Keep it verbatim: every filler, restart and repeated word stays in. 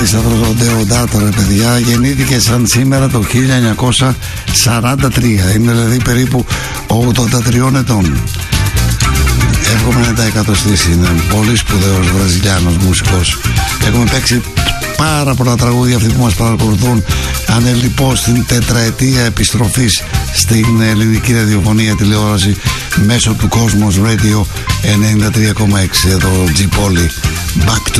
Δεοντάτο, ρε παιδιά, γεννήθηκε σαν σήμερα το χίλια εννιακόσια σαράντα τρία. Είναι δηλαδή περίπου ογδόντα τριών ετών. Εύχομαι να τα εκατοστήσει. Είναι πολύ σπουδαίος Βραζιλιάνος μουσικός. Έχουμε παίξει πάρα πολλά τραγούδια, αυτοί που μας παρακολουθούν ανελιπώς στην τετραετία επιστροφής στην ελληνική ραδιοφωνία τηλεόραση μέσω του Cosmos Radio ενενήντα τρία κόμμα έξι. Εδώ G Poly, Back to